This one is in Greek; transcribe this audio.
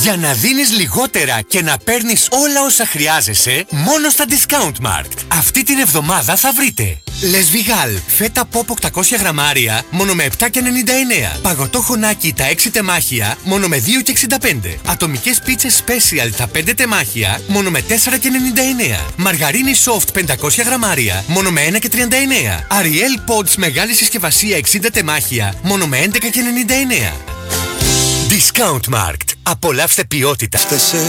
Για να δίνεις λιγότερα και να παίρνεις όλα όσα χρειάζεσαι, μόνο στα Discount Markt. Αυτή την εβδομάδα θα βρείτε Λεσβιγάλ, φέτα ποπ 800 γραμμάρια, μόνο με 7,99. Παγωτό χωνάκι τα 6 τεμάχια, μόνο με 2,65. Ατομικές πίτσες Special τα 5 τεμάχια, μόνο με 4,99. Μαργαρίνη soft 500 γραμμάρια, μόνο με 1,39. Ariel Pods μεγάλη συσκευασία 60 τεμάχια, μόνο με 11,99. Discount Markt. Απολαύστε ποιότητα.